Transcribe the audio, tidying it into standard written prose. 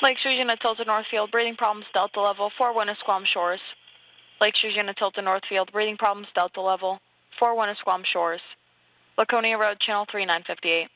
Lake Shores Unit Tilted Northfield, breathing problems, Delta level, 41 is Squam Shores. Lake Shores Unit Tilted Northfield, breathing problems, Delta level, 41 is Squam Shores. Laconia Road, channel 3958.